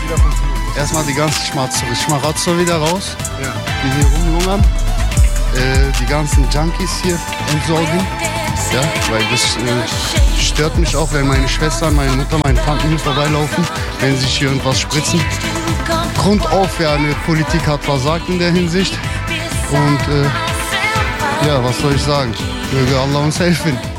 wieder funktioniert? Erstmal die ganzen Schmarotzer wieder raus, Ja. die hier rumlungern. Die ganzen Junkies hier entsorgen. Ja, weil das stört mich auch, wenn meine Schwestern, meine Mutter, meine Tanten hier vorbeilaufen, wenn sie sich hier irgendwas spritzen. Grund auf, ja, eine Politik hat versagt in der Hinsicht. Und ja, was soll ich sagen? Möge Allah uns helfen.